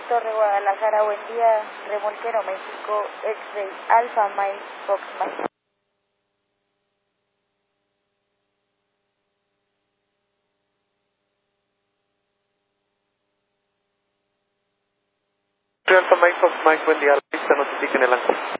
Torre Guadalajara, buen día, remolquero México, X-Ray, Alpha Mike, Fox Mike. Alpha Mike, Fox Mike, buen día, la pista notifica en el ángulo.